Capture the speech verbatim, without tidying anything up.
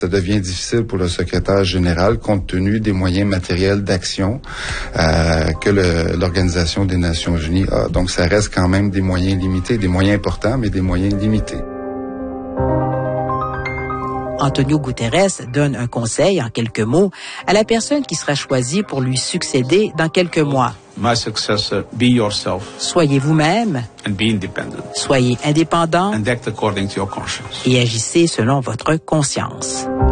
Ça devient difficile pour le secrétaire général compte tenu des moyens matériels d'action euh, que le, l'Organisation des Nations Unies a. Donc, ça reste quand même des moyens limités, des moyens importants, mais des moyens limités. Antonio Guterres donne un conseil en quelques mots à la personne qui sera choisie pour lui succéder dans quelques mois. My successor, be yourself. Soyez vous-même. And be independent. Soyez indépendant. And act according to your conscience. Et agissez selon votre conscience.